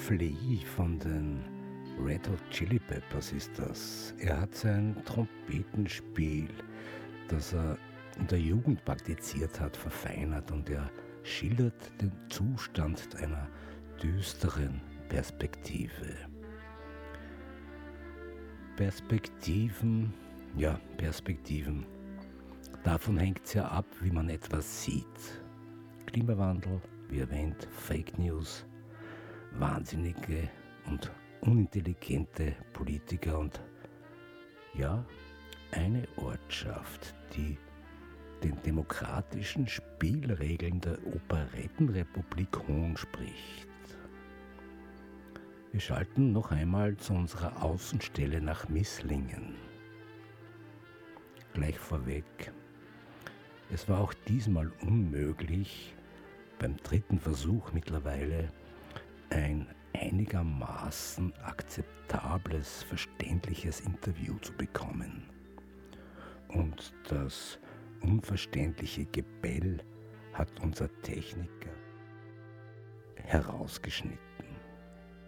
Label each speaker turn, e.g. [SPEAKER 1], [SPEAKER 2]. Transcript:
[SPEAKER 1] Flea von den Red Hot Chili Peppers ist das. Er hat sein Trompetenspiel, das er in der Jugend praktiziert hat, verfeinert, und er schildert den Zustand einer düsteren Perspektive. Perspektiven. Davon hängt es ja ab, wie man etwas sieht. Klimawandel, wie erwähnt, Fake News, wahnsinnige und unintelligente Politiker und ja, eine Ortschaft, die den demokratischen Spielregeln der Operettenrepublik Hohn spricht. Wir schalten noch einmal zu unserer Außenstelle nach Misslingen. Gleich vorweg, es war auch diesmal unmöglich, beim dritten Versuch mittlerweile ein einigermaßen akzeptables, verständliches Interview zu bekommen. Und das unverständliche Gebell hat unser Techniker herausgeschnitten.